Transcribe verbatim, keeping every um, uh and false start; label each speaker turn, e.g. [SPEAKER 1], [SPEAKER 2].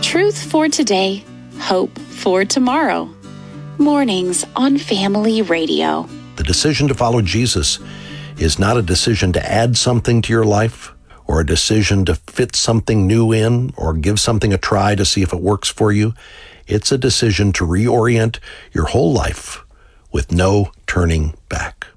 [SPEAKER 1] Truth for today, hope for tomorrow. Mornings on Family Radio.
[SPEAKER 2] The decision to follow Jesus is not a decision to add something to your life or a decision to fit something new in or give something a try to see if it works for you. It's a decision to reorient your whole life with no turning back.